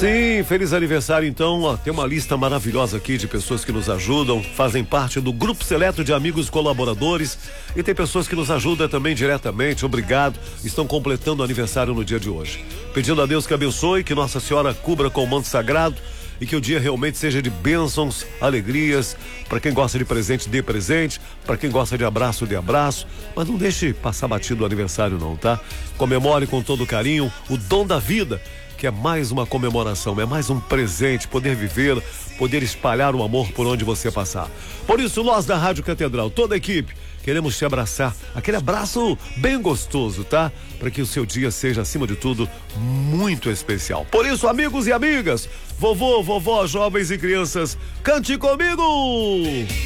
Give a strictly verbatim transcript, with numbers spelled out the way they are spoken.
Sim, feliz aniversário então. Ó, tem uma lista maravilhosa aqui de pessoas que nos ajudam, fazem parte do grupo seleto de amigos colaboradores e tem pessoas que nos ajudam também diretamente. Obrigado, estão completando o aniversário no dia de hoje. Pedindo a Deus que abençoe, que Nossa Senhora cubra com o manto sagrado e que o dia realmente seja de bênçãos, alegrias. Para quem gosta de presente, dê presente. Para quem gosta de abraço, dê abraço. Mas não deixe passar batido o aniversário não, tá? Comemore com todo carinho o dom da vida, que é mais uma comemoração, é mais um presente, poder viver, poder espalhar o amor por onde você passar. Por isso, nós da Rádio Catedral, toda a equipe, queremos te abraçar, aquele abraço bem gostoso, tá? Para que o seu dia seja, acima de tudo, muito especial. Por isso, amigos e amigas, vovô, vovó, jovens e crianças, cante comigo!